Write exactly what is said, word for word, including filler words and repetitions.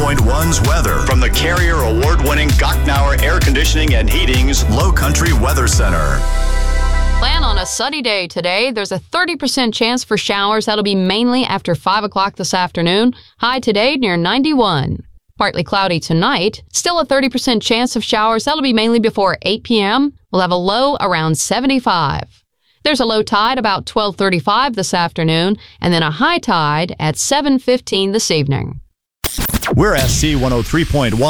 point one's weather from the Carrier award-winning Gocknauer Air Conditioning and Heating's Low Country Weather Center. Plan on a sunny day today. There's a thirty percent chance for showers. That'll be mainly after five o'clock this afternoon. High today near ninety-one. Partly cloudy tonight. Still a thirty percent chance of showers. That'll be mainly before eight p.m. We'll have a low around seventy-five. There's a low tide about twelve thirty-five this afternoon, and then a high tide at seven fifteen this evening. We're S C one oh three point one.